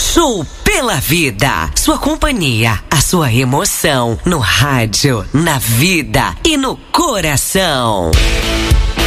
Show pela Vida. Sua companhia, a sua emoção. No rádio, na vida e no coração.